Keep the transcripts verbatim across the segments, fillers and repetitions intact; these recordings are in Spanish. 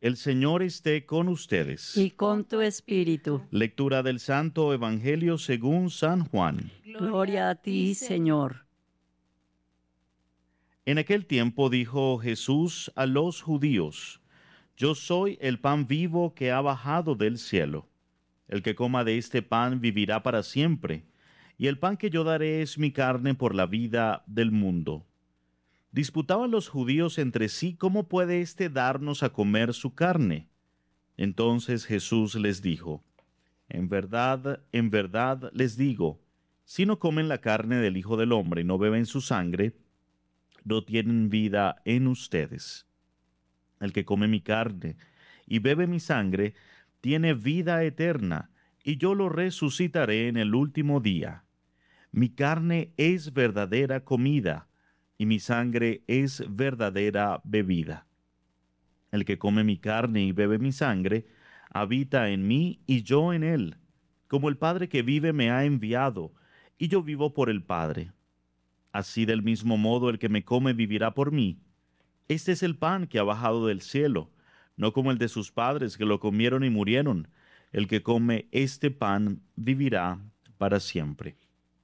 El Señor esté con ustedes. Y con tu espíritu. Lectura del Santo Evangelio según San Juan. Gloria a ti, Señor. En aquel tiempo dijo Jesús a los judíos: Yo soy el pan vivo que ha bajado del cielo. El que coma de este pan vivirá para siempre, y el pan que yo daré es mi carne por la vida del mundo. Disputaban los judíos entre sí cómo puede éste darnos a comer su carne. Entonces Jesús les dijo: En verdad, en verdad les digo, si no comen la carne del Hijo del Hombre y no beben su sangre, no tienen vida en ustedes. El que come mi carne y bebe mi sangre, tiene vida eterna, y yo lo resucitaré en el último día. Mi carne es verdadera comida, y mi sangre es verdadera bebida. El que come mi carne y bebe mi sangre, habita en mí y yo en él. Como el Padre que vive me ha enviado, y yo vivo por el Padre. Así del mismo modo el que me come vivirá por mí. Este es el pan que ha bajado del cielo, no como el de sus padres que lo comieron y murieron. El que come este pan vivirá para siempre.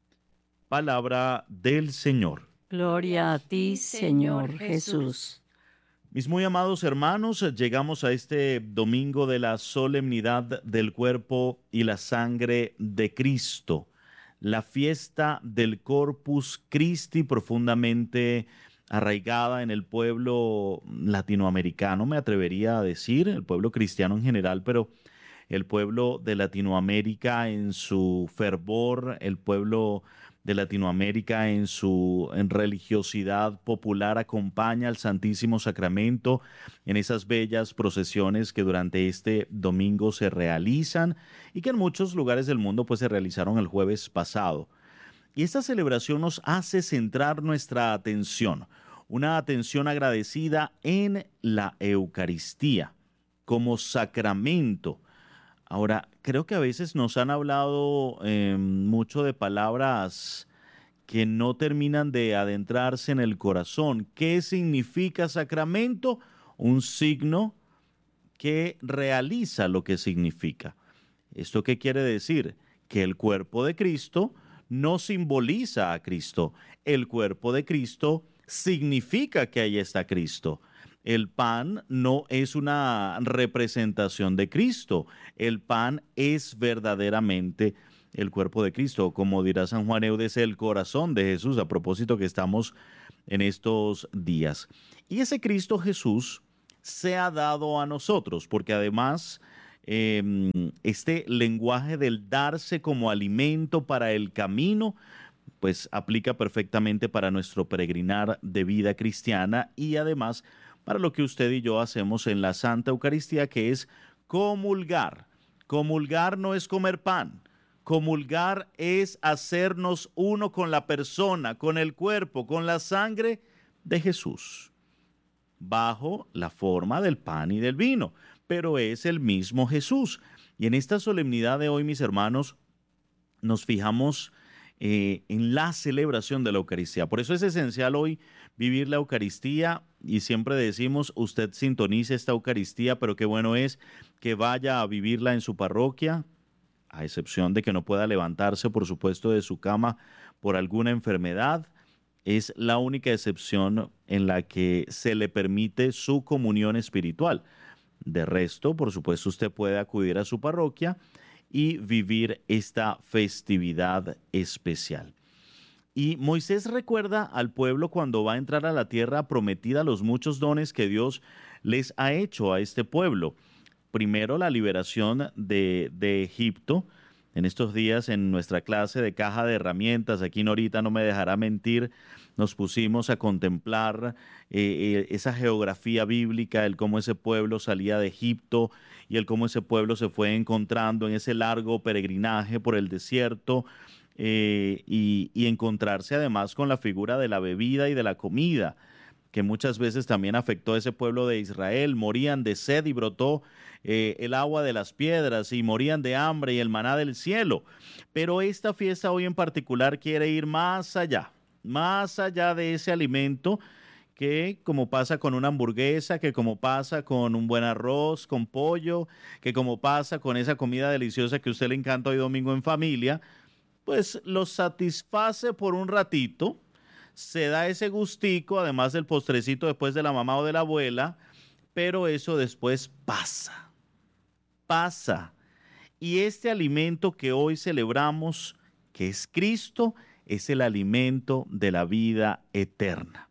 Palabra del Señor. Gloria a ti, Señor Jesús. Mis muy amados hermanos, llegamos a este domingo de la solemnidad del cuerpo y la sangre de Cristo, la fiesta del Corpus Christi, profundamente arraigada en el pueblo latinoamericano, me atrevería a decir, el pueblo cristiano en general, pero el pueblo de Latinoamérica en su fervor, el pueblo de Latinoamérica en su en religiosidad popular acompaña al Santísimo Sacramento en esas bellas procesiones que durante este domingo se realizan y que en muchos lugares del mundo pues se realizaron el jueves pasado. Y esta celebración nos hace centrar nuestra atención, una atención agradecida en la Eucaristía como sacramento. Ahora, creo que a veces nos han hablado eh, mucho de palabras que no terminan de adentrarse en el corazón. ¿Qué significa sacramento? Un signo que realiza lo que significa. ¿Esto qué quiere decir? Que el cuerpo de Cristo no simboliza a Cristo. El cuerpo de Cristo significa que ahí está Cristo. El pan no es una representación de Cristo. El pan es verdaderamente el cuerpo de Cristo. Como dirá San Juan Eudes, el corazón de Jesús, a propósito que estamos en estos días. Y ese Cristo Jesús se ha dado a nosotros, porque además eh, este lenguaje del darse como alimento para el camino, pues aplica perfectamente para nuestro peregrinar de vida cristiana y además para lo que usted y yo hacemos en la Santa Eucaristía, que es comulgar. Comulgar no es comer pan. Comulgar es hacernos uno con la persona, con el cuerpo, con la sangre de Jesús, bajo la forma del pan y del vino, pero es el mismo Jesús. Y en esta solemnidad de hoy, mis hermanos, nos fijamos eh, en la celebración de la Eucaristía. Por eso es esencial hoy vivir la Eucaristía y siempre decimos, usted sintonice esta Eucaristía, pero qué bueno es que vaya a vivirla en su parroquia, a excepción de que no pueda levantarse, por supuesto, de su cama por alguna enfermedad. Es la única excepción en la que se le permite su comunión espiritual. De resto, por supuesto, usted puede acudir a su parroquia y vivir esta festividad especial. Y Moisés recuerda al pueblo cuando va a entrar a la tierra prometida los muchos dones que Dios les ha hecho a este pueblo. Primero, la liberación de, de Egipto. En estos días, en nuestra clase de caja de herramientas, aquí Norita no me dejará mentir, nos pusimos a contemplar eh, eh, esa geografía bíblica, el cómo ese pueblo salía de Egipto y el cómo ese pueblo se fue encontrando en ese largo peregrinaje por el desierto eh, y, y encontrarse además con la figura de la bebida y de la comida, que muchas veces también afectó a ese pueblo de Israel. Morían de sed y brotó eh, el agua de las piedras y morían de hambre y el maná del cielo. Pero esta fiesta hoy en particular quiere ir más allá, más allá de ese alimento que como pasa con una hamburguesa, que como pasa con un buen arroz con pollo, que como pasa con esa comida deliciosa que a usted le encanta hoy domingo en familia, pues los satisface por un ratito, se da ese gustico, además del postrecito después de la mamá o de la abuela, pero eso después pasa, pasa. Y este alimento que hoy celebramos, que es Cristo, es el alimento de la vida eterna.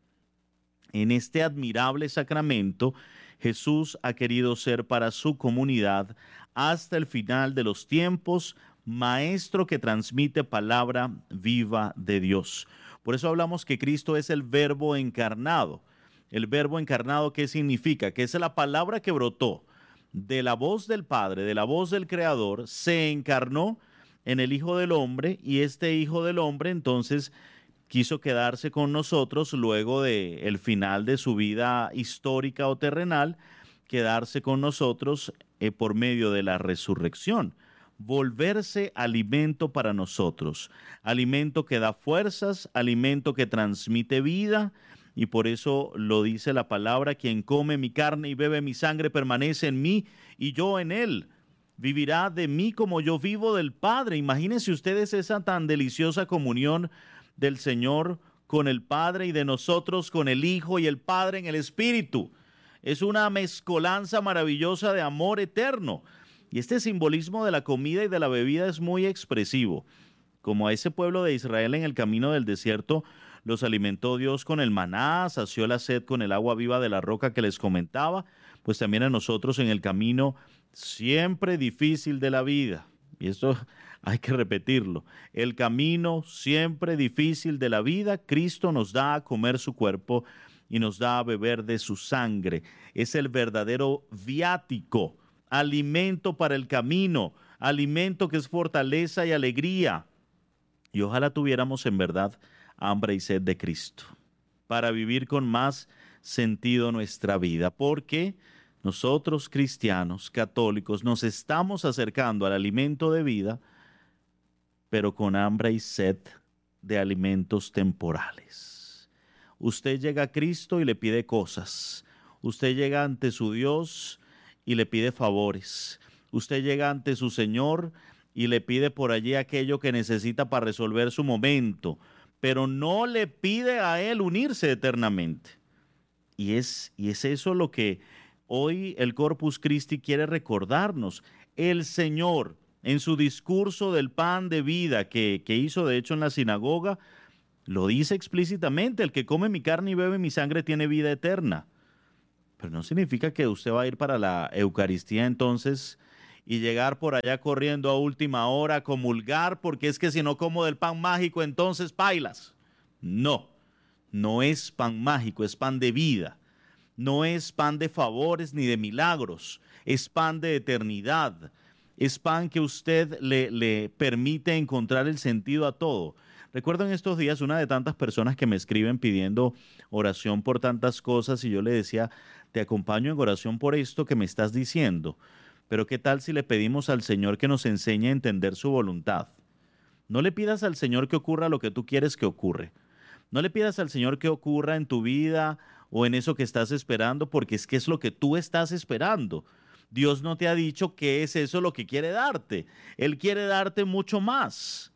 En este admirable sacramento, Jesús ha querido ser para su comunidad hasta el final de los tiempos, maestro que transmite palabra viva de Dios. Por eso hablamos que Cristo es el Verbo encarnado. El Verbo encarnado, ¿qué significa? Que es la palabra que brotó de la voz del Padre, de la voz del Creador, se encarnó en el Hijo del Hombre, y este Hijo del Hombre entonces quiso quedarse con nosotros luego del final de su vida histórica o terrenal, quedarse con nosotros eh, por medio de la resurrección, volverse alimento para nosotros, alimento que da fuerzas, alimento que transmite vida, y por eso lo dice la palabra: quien come mi carne y bebe mi sangre permanece en mí y yo en él. Vivirá de mí como yo vivo del Padre. Imagínense ustedes esa tan deliciosa comunión del Señor con el Padre y de nosotros con el Hijo y el Padre en el Espíritu. Es una mezcolanza maravillosa de amor eterno. Y este simbolismo de la comida y de la bebida es muy expresivo. Como a ese pueblo de Israel en el camino del desierto los alimentó Dios con el maná, sació la sed con el agua viva de la roca que les comentaba, pues también a nosotros en el camino siempre difícil de la vida. Y esto hay que repetirlo. El camino siempre difícil de la vida, Cristo nos da a comer su cuerpo y nos da a beber de su sangre. Es el verdadero viático, alimento para el camino, alimento que es fortaleza y alegría. Y ojalá tuviéramos en verdad hambre y sed de Cristo para vivir con más sentido nuestra vida, porque nosotros cristianos, católicos, nos estamos acercando al alimento de vida, pero con hambre y sed de alimentos temporales. Usted llega a Cristo y le pide cosas. Usted llega ante su Dios y le pide favores. Usted llega ante su Señor y le pide por allí aquello que necesita para resolver su momento, pero no le pide a Él unirse eternamente. Y es, y es eso lo que hoy el Corpus Christi quiere recordarnos. El Señor, en su discurso del pan de vida que, que hizo de hecho en la sinagoga, lo dice explícitamente: el que come mi carne y bebe mi sangre tiene vida eterna. Pero no significa que usted va a ir para la Eucaristía entonces y llegar por allá corriendo a última hora a comulgar, porque es que si no como del pan mágico entonces pailas. No, no es pan mágico, es pan de vida. No es pan de favores ni de milagros, es pan de eternidad. Es pan que usted le, le permite encontrar el sentido a todo. Recuerdo en estos días una de tantas personas que me escriben pidiendo oración por tantas cosas, y yo le decía: te acompaño en oración por esto que me estás diciendo, pero ¿qué tal si le pedimos al Señor que nos enseñe a entender su voluntad? No le pidas al Señor que ocurra lo que tú quieres que ocurra. No le pidas al Señor que ocurra en tu vida o en eso que estás esperando, porque es que es lo que tú estás esperando. Dios no te ha dicho qué es eso lo que quiere darte. Él quiere darte mucho más.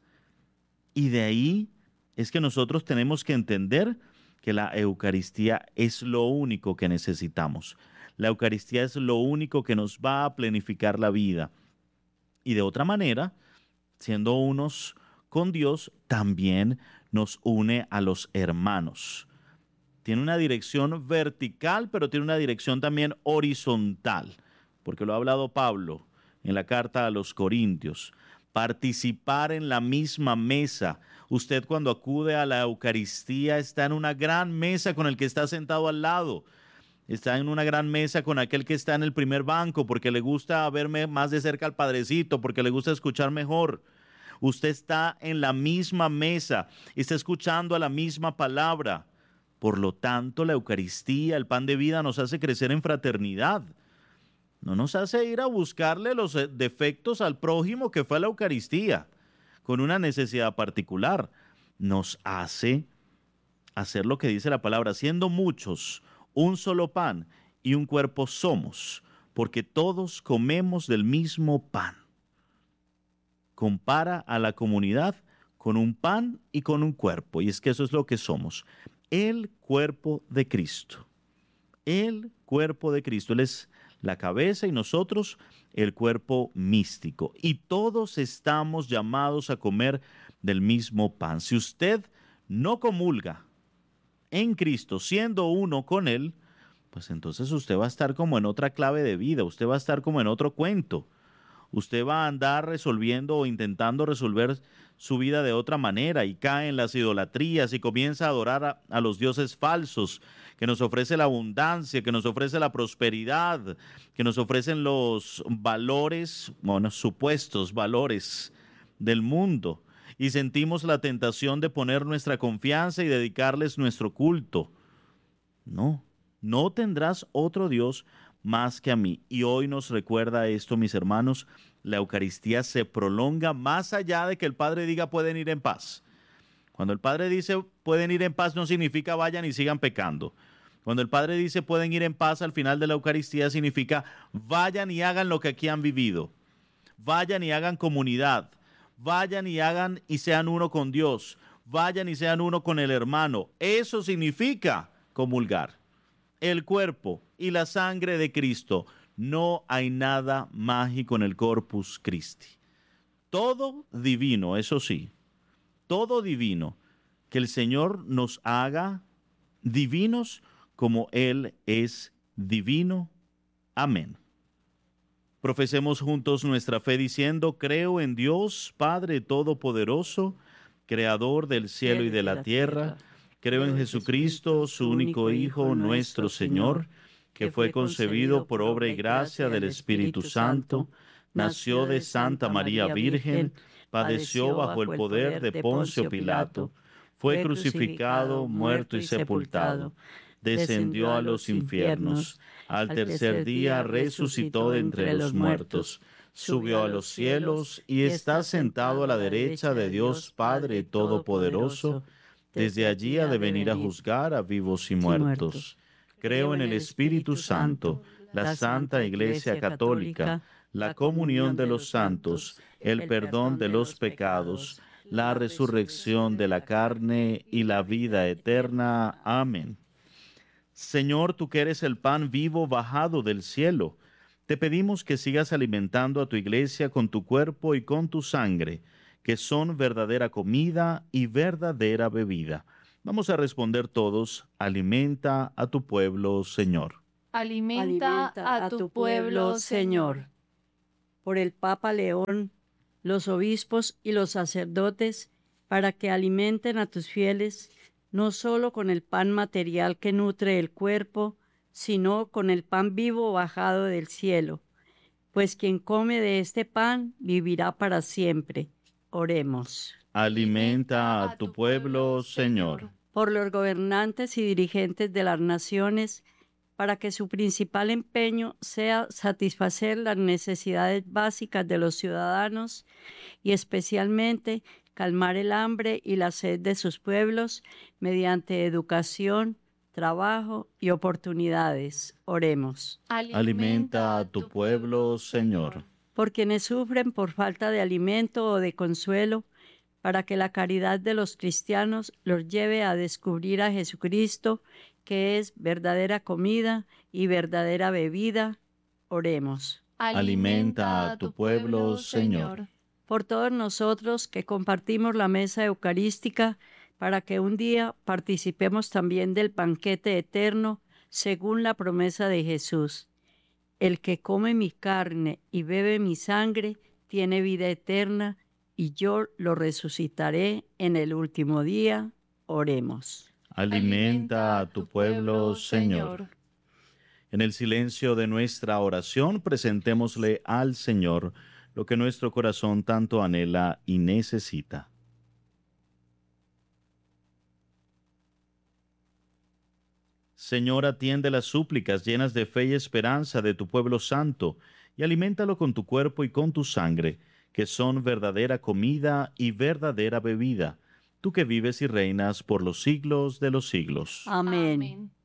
Y de ahí es que nosotros tenemos que entender que la Eucaristía es lo único que necesitamos. La Eucaristía es lo único que nos va a planificar la vida. Y de otra manera, siendo unos con Dios, también nos une a los hermanos. Tiene una dirección vertical, pero tiene una dirección también horizontal, porque lo ha hablado Pablo en la carta a los Corintios. Participar en la misma mesa. Usted, cuando acude a la Eucaristía, está en una gran mesa con el que está sentado al lado. Está en una gran mesa con aquel que está en el primer banco, porque le gusta verme más de cerca al Padrecito, porque le gusta escuchar mejor. Usted está en la misma mesa, está escuchando a la misma palabra. Por lo tanto, la Eucaristía, el pan de vida, nos hace crecer en fraternidad. No nos hace ir a buscarle los defectos al prójimo que fue a la Eucaristía con una necesidad particular. Nos hace hacer lo que dice la palabra, siendo muchos, un solo pan y un cuerpo somos, porque todos comemos del mismo pan. Compara a la comunidad con un pan y con un cuerpo, y es que eso es lo que somos, el cuerpo de Cristo. El cuerpo de Cristo, Él es la cabeza y nosotros el cuerpo místico. Y todos estamos llamados a comer del mismo pan. Si usted no comulga en Cristo, siendo uno con Él, pues entonces usted va a estar como en otra clave de vida, usted va a estar como en otro cuento. Usted va a andar resolviendo o intentando resolver su vida de otra manera y cae en las idolatrías y comienza a adorar a, a los dioses falsos que nos ofrece la abundancia, que nos ofrece la prosperidad, que nos ofrecen los valores, bueno, supuestos valores del mundo. Y sentimos la tentación de poner nuestra confianza y dedicarles nuestro culto. No, no tendrás otro Dios más que a mí. Y hoy nos recuerda esto, mis hermanos, la Eucaristía se prolonga más allá de que el Padre diga pueden ir en paz. Cuando el Padre dice pueden ir en paz no significa vayan y sigan pecando. Cuando el Padre dice pueden ir en paz al final de la Eucaristía significa vayan y hagan lo que aquí han vivido. Vayan y hagan comunidad. Vayan y hagan y sean uno con Dios. Vayan y sean uno con el hermano. Eso significa comulgar. El cuerpo y la sangre de Cristo. No hay nada mágico en el Corpus Christi. Todo divino, eso sí, todo divino, que el Señor nos haga divinos como Él es divino. Amén. Profesemos juntos nuestra fe diciendo, creo en Dios, Padre Todopoderoso, Creador del cielo y de la tierra. Creo en Jesucristo, su único Hijo, nuestro Señor, que fue concebido por obra y gracia del Espíritu Santo, nació de Santa María Virgen, padeció bajo el poder de Poncio Pilato, fue crucificado, muerto y sepultado, descendió a los infiernos, al tercer día resucitó de entre los muertos, subió a los cielos y está sentado a la derecha de Dios Padre Todopoderoso. Desde allí ha de venir a juzgar a vivos y muertos. Creo en el Espíritu Santo, la Santa Iglesia Católica, la comunión de los santos, el perdón de los pecados, la resurrección de la carne y la vida eterna. Amén. Señor, tú que eres el pan vivo bajado del cielo, te pedimos que sigas alimentando a tu Iglesia con tu cuerpo y con tu sangre, que son verdadera comida y verdadera bebida. Vamos a responder todos, alimenta a tu pueblo, Señor. Alimenta a tu pueblo, Señor. Por el Papa León, los obispos y los sacerdotes, para que alimenten a tus fieles, no solo con el pan material que nutre el cuerpo, sino con el pan vivo bajado del cielo. Pues quien come de este pan vivirá para siempre. Oremos. Alimenta a tu pueblo, Señor. Por los gobernantes y dirigentes de las naciones, para que su principal empeño sea satisfacer las necesidades básicas de los ciudadanos y especialmente calmar el hambre y la sed de sus pueblos mediante educación, trabajo y oportunidades. Oremos. Alimenta a tu pueblo, Señor. Por quienes sufren por falta de alimento o de consuelo, para que la caridad de los cristianos los lleve a descubrir a Jesucristo, que es verdadera comida y verdadera bebida. Oremos. Alimenta a tu pueblo, Señor. Por todos nosotros que compartimos la mesa eucarística, para que un día participemos también del banquete eterno, según la promesa de Jesús. El que come mi carne y bebe mi sangre tiene vida eterna, y yo lo resucitaré en el último día. Oremos. Alimenta a tu pueblo, Señor. En el silencio de nuestra oración, presentémosle al Señor lo que nuestro corazón tanto anhela y necesita. Señor, atiende las súplicas llenas de fe y esperanza de tu pueblo santo, y aliméntalo con tu cuerpo y con tu sangre, que son verdadera comida y verdadera bebida. tú que vives y reinas por los siglos de los siglos. Amén. Amén.